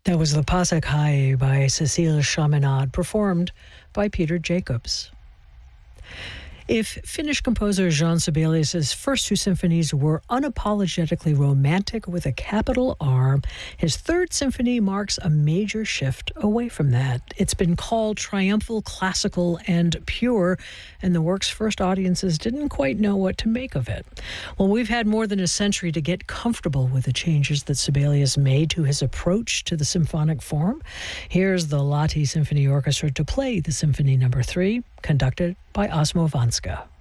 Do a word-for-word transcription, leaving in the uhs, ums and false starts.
That was the Passacaille by Cécile Chaminade, performed by Peter Jacobs. If Finnish composer Jean Sibelius' first two symphonies were unapologetically romantic with a capital R, his third symphony marks a major shift away from that. It's been called triumphal, classical, and pure, and the work's first audiences didn't quite know what to make of it. Well, we've had more than a century to get comfortable with the changes that Sibelius made to his approach to the symphonic form. Here's the Lahti Symphony Orchestra to play the Symphony Number Three, conducted by Osmo Vanska.